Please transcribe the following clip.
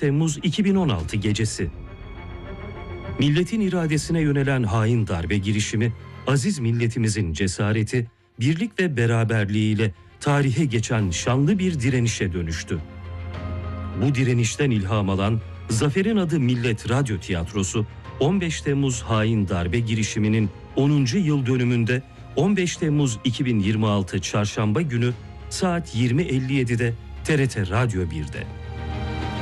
Temmuz 2016 gecesi. Milletin iradesine yönelen hain darbe girişimi, aziz milletimizin cesareti, birlik ve beraberliğiyle tarihe geçen şanlı bir direnişe dönüştü. Bu direnişten ilham alan Zaferin Adı Millet Radyo Tiyatrosu, 15 Temmuz hain darbe girişiminin 10. yıl dönümünde 15 Temmuz 2026 Çarşamba günü saat 20.57'de TRT Radyo 1'de.